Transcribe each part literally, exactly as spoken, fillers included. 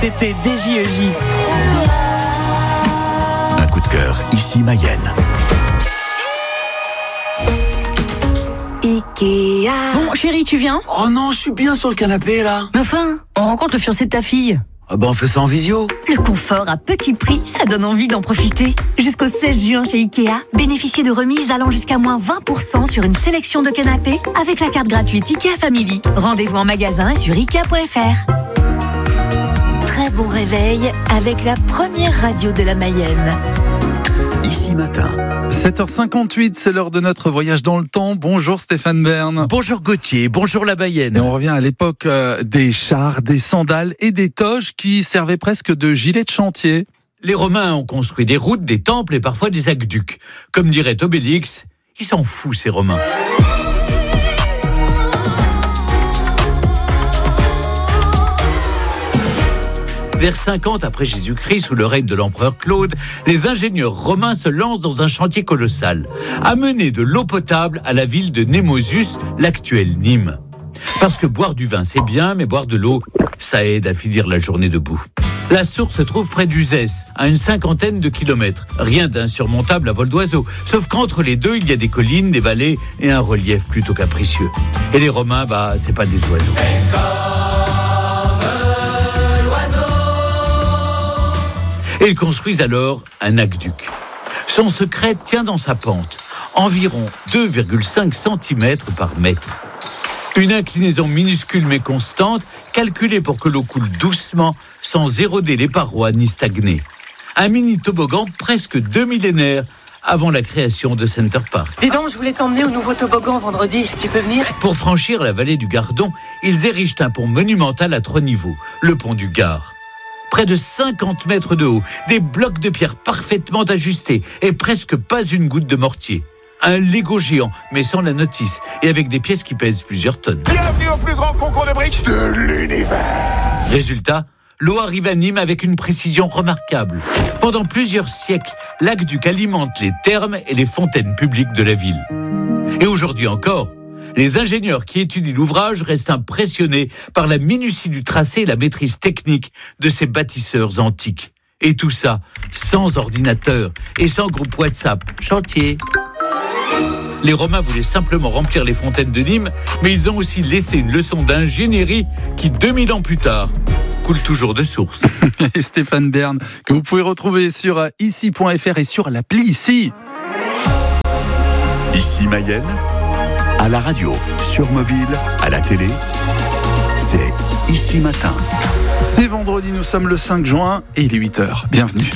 C'était D J E J. Un coup de cœur, ici Mayenne. Ikea. Bon, chérie, tu viens ? Oh non, je suis bien sur le canapé, là. Mais enfin, on rencontre le fiancé de ta fille. Ah ben, on fait ça en visio. Le confort à petit prix, ça donne envie d'en profiter. Jusqu'au seize juin chez Ikea, bénéficiez de remises allant jusqu'à moins vingt pour cent sur une sélection de canapés avec la carte gratuite Ikea Family. Rendez-vous en magasin et sur ikea point f r. Très bon réveil avec la première radio de la Mayenne. Ici Matin. sept heures cinquante-huit, c'est l'heure de notre voyage dans le temps. Bonjour Stéphane Bern. Bonjour Gauthier, bonjour la Mayenne. Et on revient à l'époque euh, des chars, des sandales et des toges qui servaient presque de gilets de chantier. Les Romains ont construit des routes, des temples et parfois des aqueducs. Comme dirait Obélix, ils s'en foutent ces Romains. Vers cinquante après Jésus-Christ, sous le règne de l'empereur Claude, les ingénieurs romains se lancent dans un chantier colossal, amener de l'eau potable à la ville de Némosus, l'actuelle Nîmes. Parce que boire du vin c'est bien, mais boire de l'eau, ça aide à finir la journée debout. La source se trouve près d'Uzès, à une cinquantaine de kilomètres. Rien d'insurmontable à vol d'oiseau, sauf qu'entre les deux, il y a des collines, des vallées et un relief plutôt capricieux. Et les Romains, bah, c'est pas des oiseaux. Et ils construisent alors un aqueduc. Son secret tient dans sa pente, environ deux virgule cinq centimètres par mètre. Une inclinaison minuscule mais constante, calculée pour que l'eau coule doucement, sans éroder les parois ni stagner. Un mini toboggan presque deux millénaires avant la création de Center Park. Dis donc, je voulais t'emmener au nouveau toboggan vendredi, tu peux venir ? Pour franchir la vallée du Gardon, ils érigent un pont monumental à trois niveaux, le pont du Gard. Près de cinquante mètres de haut, des blocs de pierre parfaitement ajustés et presque pas une goutte de mortier. Un Lego géant, mais sans la notice, et avec des pièces qui pèsent plusieurs tonnes. Bienvenue au plus grand concours de briques de l'univers. Résultat, l'eau arrive à Nîmes avec une précision remarquable. Pendant plusieurs siècles, l'aqueduc alimente les thermes et les fontaines publiques de la ville. Et aujourd'hui encore, les ingénieurs qui étudient l'ouvrage restent impressionnés par la minutie du tracé et la maîtrise technique de ces bâtisseurs antiques. Et tout ça sans ordinateur et sans groupe WhatsApp. Chantier. Les Romains voulaient simplement remplir les fontaines de Nîmes, mais ils ont aussi laissé une leçon d'ingénierie qui, deux mille ans plus tard, coule toujours de source. Et Stéphane Bern, que vous pouvez retrouver sur ici point f r et sur l'appli Ici. Ici Mayenne. À la radio, sur mobile, à la télé, c'est Ici Matin. C'est vendredi, nous sommes le cinq juin et il est huit heures. Bienvenue.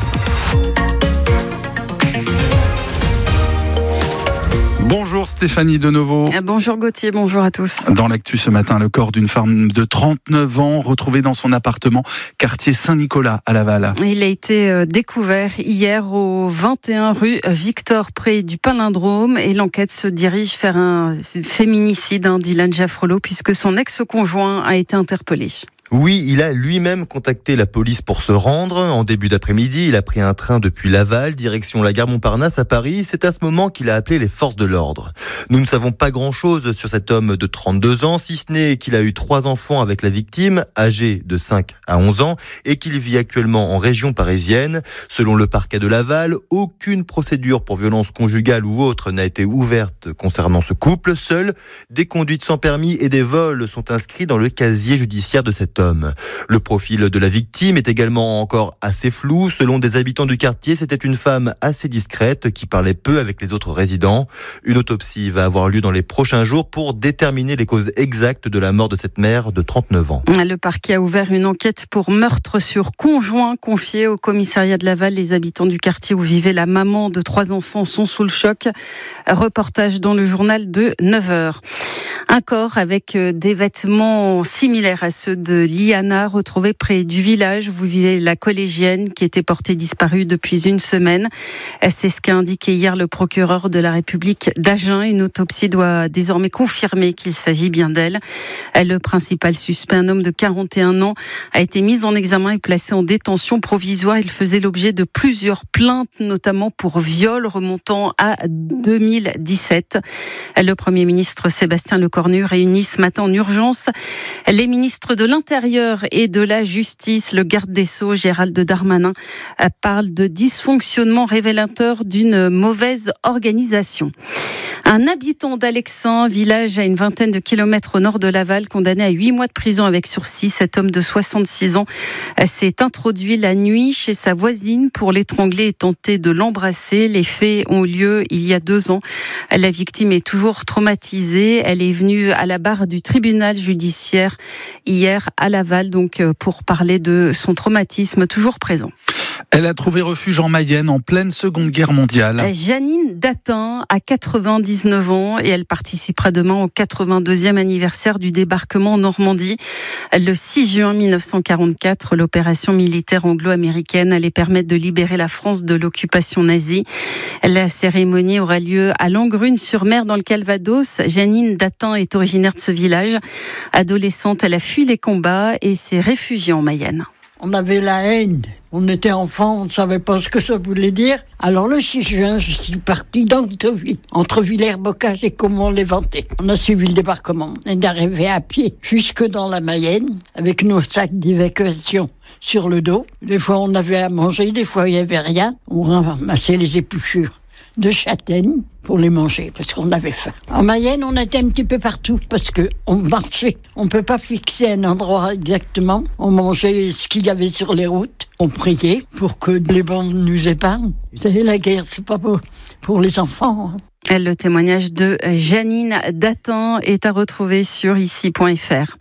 Bonjour Stéphanie Denoveau. Bonjour Gauthier, bonjour à tous. Dans l'actu ce matin, le corps d'une femme de trente-neuf ans retrouvé dans son appartement, quartier Saint-Nicolas à Laval. Il a été découvert hier au vingt et un rue Victor, près du Palindrome, et l'enquête se dirige vers un féminicide, hein, Dylan Jaffrelot, puisque son ex-conjoint a été interpellé. Oui, il a lui-même contacté la police pour se rendre. En début d'après-midi, il a pris un train depuis Laval, direction la gare Montparnasse à Paris. C'est à ce moment qu'il a appelé les forces de l'ordre. Nous ne savons pas grand-chose sur cet homme de trente-deux ans, si ce n'est qu'il a eu trois enfants avec la victime, âgés de cinq à onze ans, et qu'il vit actuellement en région parisienne. Selon le parquet de Laval, aucune procédure pour violence conjugale ou autre n'a été ouverte concernant ce couple. Seuls des conduites sans permis et des vols sont inscrits dans le casier judiciaire de cet homme. Le profil de la victime est également encore assez flou. Selon des habitants du quartier, c'était une femme assez discrète qui parlait peu avec les autres résidents. Une autopsie va avoir lieu dans les prochains jours pour déterminer les causes exactes de la mort de cette mère de trente-neuf ans. Le parquet a ouvert une enquête pour meurtre sur conjoint confiée au commissariat de Laval. Les habitants du quartier où vivait la maman de trois enfants sont sous le choc. Reportage dans le journal de neuf heures. Un corps avec des vêtements similaires à ceux de Liana, retrouvé près du village où vivait la collégienne qui était portée disparue depuis une semaine. C'est ce qu'a indiqué hier le procureur de la République d'Agen. Une autopsie doit désormais confirmer qu'il s'agit bien d'elle. Le principal suspect, un homme de quarante et un ans, a été mis en examen et placé en détention provisoire. Il faisait l'objet de plusieurs plaintes, notamment pour viol remontant à deux mille dix-sept. Le Premier ministre Sébastien Lecornu réunit ce matin en urgence les ministres de l'Intérieur l'Intérieur et de la Justice, le garde des Sceaux, Gérald Darmanin, parle de dysfonctionnement révélateur d'une mauvaise organisation. Un habitant d'Alexin, village à une vingtaine de kilomètres au nord de Laval, condamné à huit mois de prison avec sursis. Cet homme de soixante-six ans s'est introduit la nuit chez sa voisine pour l'étrangler et tenter de l'embrasser. Les faits ont eu lieu il y a deux ans. La victime est toujours traumatisée. Elle est venue à la barre du tribunal judiciaire hier à Laval, donc pour parler de son traumatisme toujours présent. Elle a trouvé refuge en Mayenne en pleine Seconde Guerre mondiale. Janine Datin a quatre-vingt-dix-neuf ans et elle participera demain au quatre-vingt-deuxième anniversaire du débarquement en Normandie. Le six juin mille neuf cent quarante-quatre, l'opération militaire anglo-américaine allait permettre de libérer la France de l'occupation nazie. La cérémonie aura lieu à Langrune-sur-Mer dans le Calvados. Janine Datin est originaire de ce village. Adolescente, elle a fui les combats et s'est réfugiée en Mayenne. On avait la haine. On était enfants, on ne savait pas ce que ça voulait dire. Alors le six juin, je suis partie d'Anctoville, entre Villers-Bocage et Caumont-les-Ventés. On a suivi le débarquement. On est arrivé à pied jusque dans la Mayenne, avec nos sacs d'évacuation sur le dos. Des fois on avait à manger, des fois il n'y avait rien. On ramassait les épluchures de châtaignes pour les manger, parce qu'on avait faim. En Mayenne, on était un petit peu partout, parce qu'on marchait. On ne peut pas fixer un endroit exactement. On mangeait ce qu'il y avait sur les routes. On priait pour que les bandes nous épargnent. Vous savez, la guerre, c'est pas beau pour les enfants. Hein. Le témoignage de Janine Datin est à retrouver sur ici point f r.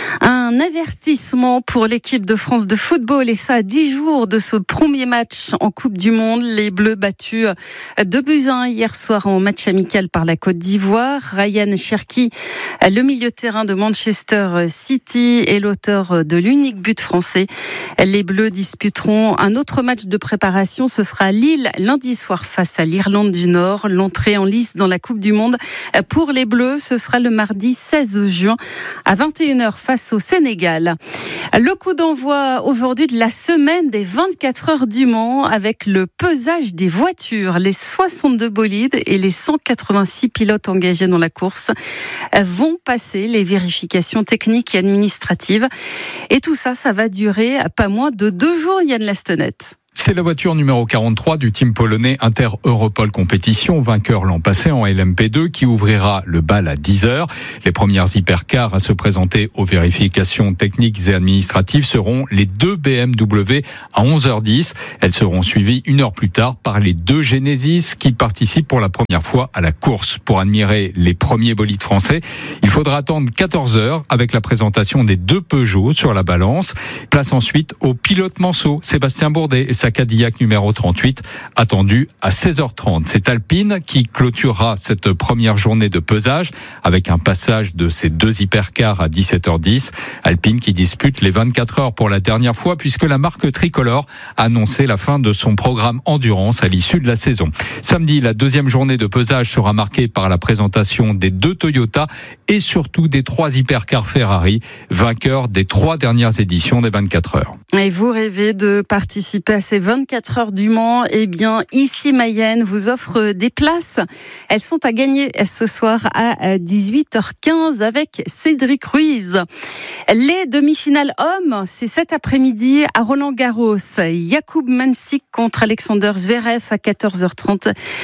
Un avertissement pour l'équipe de France de football, et ça à dix jours de ce premier match en Coupe du Monde. Les Bleus battus deux buts à un hier soir en match amical par la Côte d'Ivoire. Ryan Cherki, le milieu de terrain de Manchester City, est l'auteur de l'unique but français. Les Bleus disputeront un autre match de préparation. Ce sera à Lille lundi soir face à l'Irlande du Nord. L'entrée en lice dans la Coupe du Monde pour les Bleus, ce sera le mardi seize juin à vingt et une heures face au Sénégal. Le coup d'envoi aujourd'hui de la semaine des vingt-quatre heures du Mans avec le pesage des voitures. Les soixante-deux bolides et les cent quatre-vingt-six pilotes engagés dans la course vont passer les vérifications techniques et administratives. Et tout ça, ça va durer pas moins de deux jours, Yann Lastonette. C'est la voiture numéro quarante-trois du team polonais Inter-Europol Compétition, vainqueur l'an passé en L M P deux, qui ouvrira le bal à dix heures. Les premières hypercars à se présenter aux vérifications techniques et administratives seront les deux B M W à onze heures dix. Elles seront suivies une heure plus tard par les deux Genesis qui participent pour la première fois à la course. Pour admirer les premiers bolides français, il faudra attendre quatorze heures avec la présentation des deux Peugeot sur la balance. Place ensuite au pilote Manceau, Sébastien Bourdet et sa Cadillac numéro trente-huit, attendu à seize heures trente. C'est Alpine qui clôturera cette première journée de pesage avec un passage de ces deux hypercars à dix-sept heures dix. Alpine qui dispute les vingt-quatre heures pour la dernière fois puisque la marque tricolore a annoncé la fin de son programme endurance à l'issue de la saison. Samedi, la deuxième journée de pesage sera marquée par la présentation des deux Toyota et surtout des trois hypercars Ferrari, vainqueurs des trois dernières éditions des vingt-quatre heures. Et vous rêvez de participer à ces vingt-quatre heures du Mans? Eh bien, ici Mayenne vous offre des places. Elles sont à gagner ce soir à dix-huit heures quinze avec Cédric Ruiz. Les demi-finales hommes, c'est cet après-midi à Roland-Garros. Jakub Mansik contre Alexander Zverev à quatorze heures trente.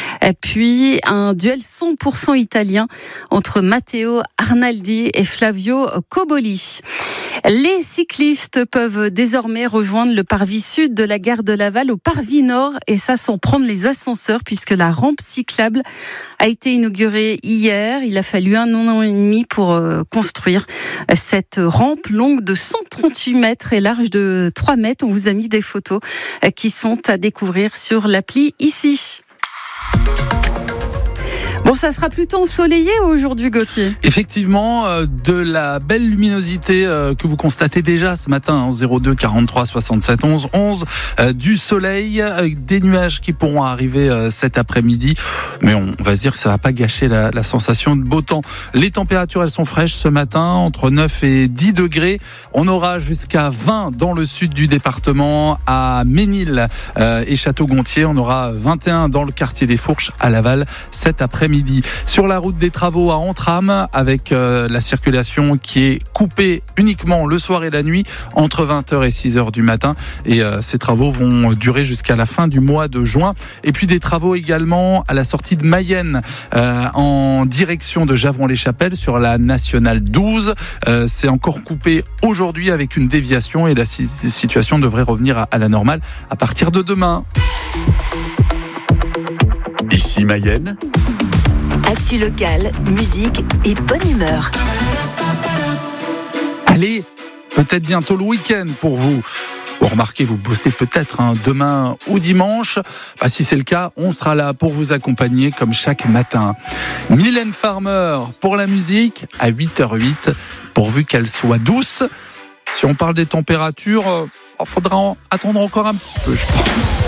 Puis un duel cent pour cent italien entre Matteo Arnaldi et Flavio Cobolli. Les cyclistes peuvent désormais rejoindre le parvis sud de la gare de Laval au parvis nord, et ça sans prendre les ascenseurs puisque la rampe cyclable a été inaugurée hier. Il a fallu un an et demi pour euh, construire cette rampe longue de cent trente-huit mètres et large de trois mètres. On vous a mis des photos euh, qui sont à découvrir sur l'appli ici. Bon, ça sera plutôt ensoleillé aujourd'hui, Gauthier. Effectivement, euh, de la belle luminosité euh, que vous constatez déjà ce matin, hein, au zéro deux quarante-trois soixante-sept onze onze, euh, du soleil, euh, des nuages qui pourront arriver euh, cet après-midi, mais on va se dire que ça va pas gâcher la, la sensation de beau temps. Les températures, elles sont fraîches ce matin, entre neuf et dix degrés. On aura jusqu'à vingt dans le sud du département, à Ménil euh, et Château-Gontier. On aura vingt et un dans le quartier des Fourches à Laval cet après-midi. après-midi. Sur la route des travaux à Entrammes, avec euh, la circulation qui est coupée uniquement le soir et la nuit entre vingt heures et six heures du matin. Et euh, ces travaux vont durer jusqu'à la fin du mois de juin. Et puis des travaux également à la sortie de Mayenne euh, en direction de Javron-les-Chapelles sur la nationale douze. Euh, c'est encore coupé aujourd'hui avec une déviation et la si- situation devrait revenir à, à la normale à partir de demain. Ici Mayenne. Actu locale, musique et bonne humeur. Allez, peut-être bientôt le week-end pour vous. Bon, remarquez, vous bossez peut-être hein, demain ou dimanche. Bah, si c'est le cas, on sera là pour vous accompagner comme chaque matin. Mylène Farmer pour la musique à huit heures huit, pourvu qu'elle soit douce. Si on parle des températures, il euh, faudra en attendre encore un petit peu, je pense.